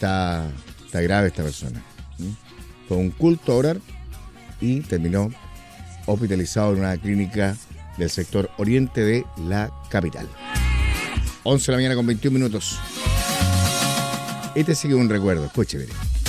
está grave esta persona. Fue un culto a orar y terminó hospitalizado en una clínica del sector oriente de la capital. 11 de la mañana con 21 minutos. Este sigue un recuerdo, escuche, mire.